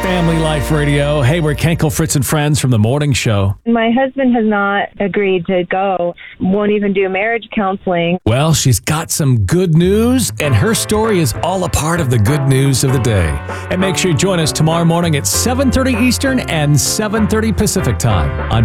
Family Life Radio. Hey, we're Kenkel, Fritz, and Friends from the morning show. My husband has not agreed to go, won't even do marriage counseling. Well, she's got some good news, and her story is all a part of the good news of the day. And make sure you join us tomorrow morning at 7:30 Eastern and 7:30 Pacific time on